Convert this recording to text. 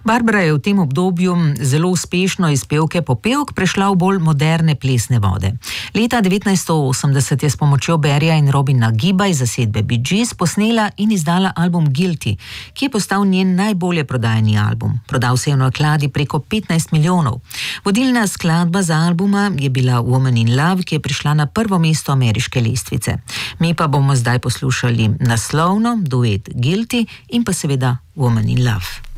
Barbara je v tem obdobju zelo uspešno iz pevke popevk prešla v bolj moderne plesne vode. Leta 1980 je s pomočjo Barryja in Robina Giba iz zasedbe Bee Gees posnela in izdala album Guilty, ki je postal njen najbolje prodajani album. Prodal se je v nakladi preko 15 milijonov. Vodilna skladba za albuma je bila Woman in Love, ki je prišla na prvo mesto ameriške lestvice. Mi pa bomo zdaj poslušali naslovno duet Guilty in pa seveda Woman in Love.